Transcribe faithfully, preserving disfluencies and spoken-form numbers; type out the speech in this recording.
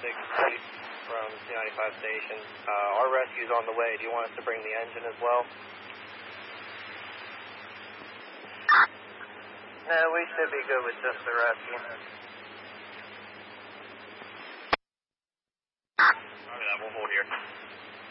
six from C ninety-five station. Uh, our rescue's on the way. Do you want us to bring the engine as well? No, we should be good with just the rescue. Roger that, we'll hold here.